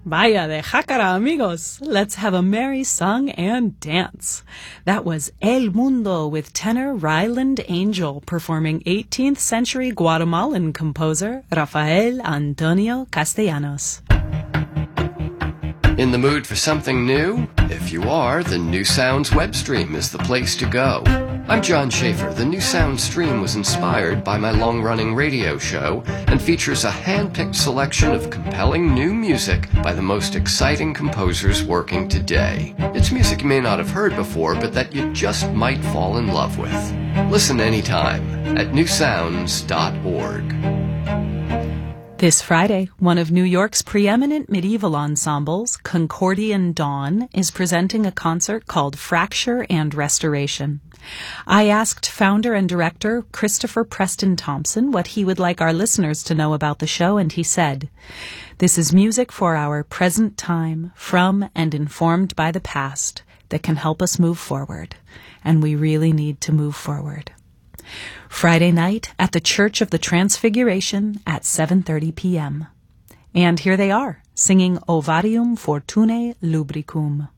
Vaya de jácara, amigos. Let's have a merry song and dance. That was El Mundo with tenor Ryland Angel performing 18th century Guatemalan composer Rafael Antonio Castellanos. In the mood for something new? If you are, the New Sounds web stream is the place to go. I'm John Schaefer. The New Sounds stream was inspired by my long-running radio show and features a hand-picked selection of compelling new music by the most exciting composers working today. It's music you may not have heard before, but that you just might fall in love with. Listen anytime at newsounds.org. This Friday, one of New York's preeminent medieval ensembles, Concordian Dawn, is presenting a concert called Fracture and Restoration. I asked founder and director Christopher Preston Thompson what he would like our listeners to know about the show, and he said, "This is music for our present time, from and informed by the past, that can help us move forward. And we really need to move forward." Friday night at the Church of the Transfiguration at 7:30 p.m. And here they are, singing Ovarium Fortunae Lubricum.